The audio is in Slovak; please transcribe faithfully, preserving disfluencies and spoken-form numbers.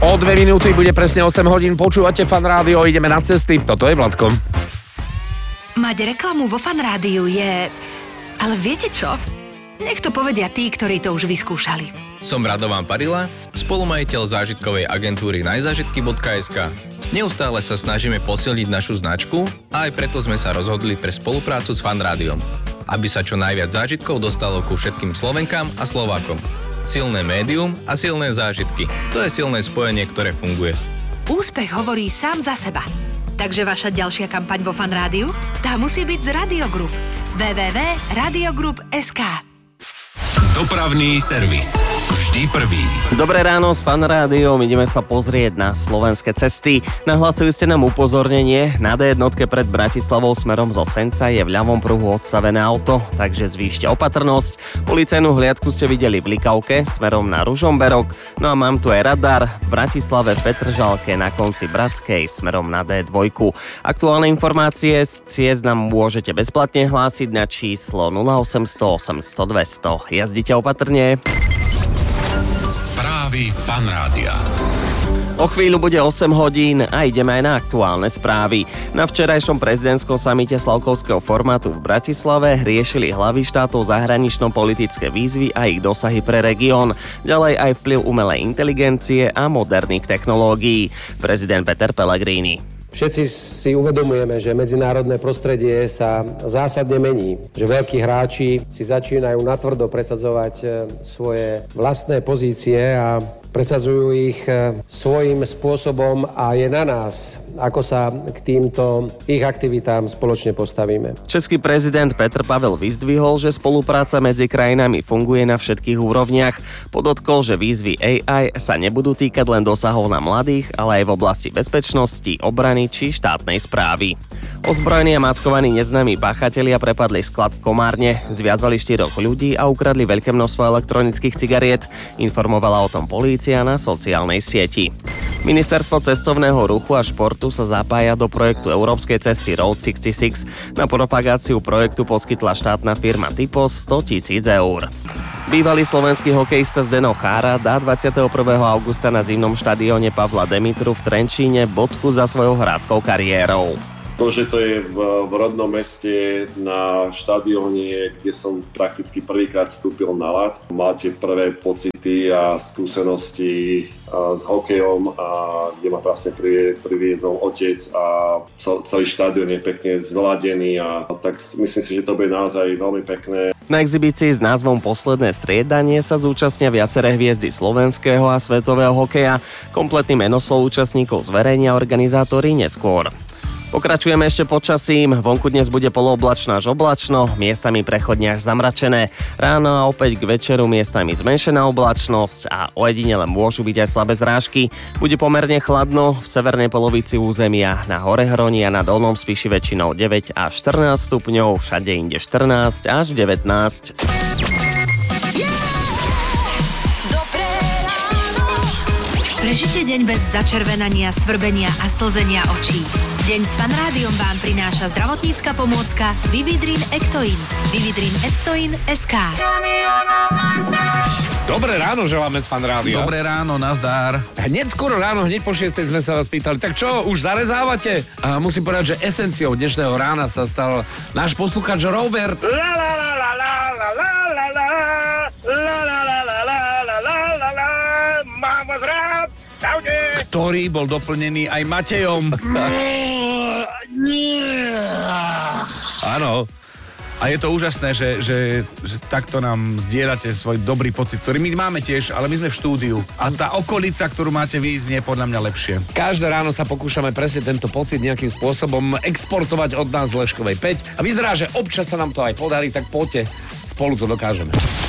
O dve minúty bude presne osem hodín, počúvate Fan Rádio, ideme na cesty. Toto je Vladko. Mať reklamu vo Fan Rádiu je... Ale viete čo? Nech to povedia tí, ktorí to už vyskúšali. Som Radovan Parila, spolumajiteľ zážitkovej agentúry najzážitky bodka es ká. Neustále sa snažíme posilniť našu značku a aj preto sme sa rozhodli pre spoluprácu s Fan Rádiom, aby sa čo najviac zážitkov dostalo ku všetkým Slovenkám a Slovákom. Silné médium a silné zážitky. To je silné spojenie, ktoré funguje. Úspech hovorí sám za seba. Takže vaša ďalšia kampaň vo Fan Rádiu? Tá musí byť z Radio Group. w w w bodka radio group bodka es ká. Dopravný servis. Vždy prvý. Dobré ráno s Fan Rádiom, ideme sa pozrieť na slovenské cesty. Nahlasujú ste nám upozornenie, na dé jedna pred Bratislavou smerom zo Senca je v ľavom pruhu odstavené auto, takže zvýšte opatrnosť. Policajnú hliadku ste videli v Likavke smerom na Ružomberok, no a mám tu aj radar v Bratislave v Petržalke na konci Bratskej smerom na dé dva. Aktuálne informácie z ciest nám môžete bezplatne hlásiť na číslo nula osemsto osemsto dvesto. Jazdite opatrne. Správy Fan Rádia. O chvíľu bude osem hodín a ideme aj na aktuálne správy. Na včerajšom prezidentskom samite slavkovského formátu v Bratislave riešili hlavy štátov zahranično-politické výzvy a ich dosahy pre región. Ďalej aj vplyv umelej inteligencie a moderných technológií. Prezident Peter Pellegrini. Všetci si uvedomujeme, že medzinárodné prostredie sa zásadne mení, že veľkí hráči si začínajú natvrdo presadzovať svoje vlastné pozície a presadzujú ich svojím spôsobom a je na nás, ako sa k týmto ich aktivitám spoločne postavíme. Český prezident Petr Pavel vyzdvihol, že spolupráca medzi krajinami funguje na všetkých úrovniach. Podotkol, že výzvy á í sa nebudú týkať len dosahov na mladých, ale aj v oblasti bezpečnosti, obrany či štátnej správy. Ozbrojení a maskovaní neznámi páchatelia prepadli sklad v Komárne, zviazali štyroch ľudí a ukradli veľké množstvo elektronických cigariet, informovala o tom polícia na sociálnej sieti. Ministerstvo cestovného ruchu a športu sa zapája do projektu európskej cesty Road šesťdesiatšesť. Na propagáciu projektu poskytla štátna firma Typos sto tisíc eur. Bývalý slovenský hokejista Zdeno Chára dá dvadsiateho prvého augusta na zimnom štadióne Pavla Demitru v Trenčíne bodku za svojou hráčskou kariérou. To, že to je v, v rodnom meste na štadióne, kde som prakticky prvýkrát vstúpil na ľad, máte prvé pocity a skúsenosti a, s hokejom, a kde ma vlastne privie, priviezol otec a cel, celý štadión je pekne zvladený, a tak myslím si, že to bude naozaj veľmi pekné. Na exhibícii s názvom Posledné striedanie sa zúčastnia viaceré hviezdy slovenského a svetového hokeja. Kompletný menoslov účastníkov zverejnia organizátori neskôr. Pokračujeme ešte počasím. Vonku dnes bude polooblačno až oblačno, miestami prechodne až zamračené. Ráno a opäť k večeru miestami zmenšená oblačnosť a ojedinele môžu byť aj slabé zrážky. Bude pomerne chladno, v severnej polovici územia na Horehroni a na Dolnom Spiši väčšinou deväť až štrnásť stupňov, všade inde štrnásť až devätnásť. Prežite deň bez začervenania, svrbenia a slzenia očí. Deň s Fan Rádiom vám prináša zdravotnícka pomôcka Vividrin Ectoin. Vividrin Ectoin bodka es ká. Dobré ráno želáme z Fan Rádia. Dobré ráno, nazdar. Hneď skoro ráno, hneď po šiestej sme sa vás pýtali, tak čo, už zarezávate? A musím povedať, že esenciou dnešného rána sa stal náš poslucháč Robert. La la la la la la la la la la la la la la la la la. Mám vás rád. Čaute. Ktorý bol doplnený aj Matejom. Áno. A je to úžasné, že, že, že takto nám zdieľate svoj dobrý pocit, ktorý my máme tiež, ale my sme v štúdiu. A tá okolica, ktorú máte vy, znie podľa mňa lepšie. Každé ráno sa pokúšame presne tento pocit nejakým spôsobom exportovať od nás z Leškovej päť. A vyzerá, že občas sa nám to aj podarí, tak poďte, spolu to dokážeme.